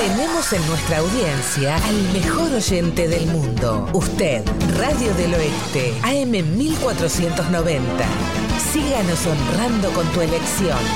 Tenemos en nuestra audiencia al mejor oyente del mundo. Usted, Radio del Oeste, AM 1490. Síganos honrando con tu elección.